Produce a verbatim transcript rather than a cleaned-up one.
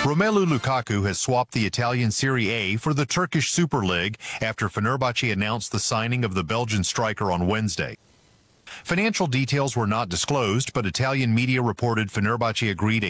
Romelu Lukaku has swapped the Italian Serie A for the Turkish Super League after Fenerbahce announced the signing of the Belgian striker on Wednesday. Financial details were not disclosed, but Italian media reported Fenerbahce agreed a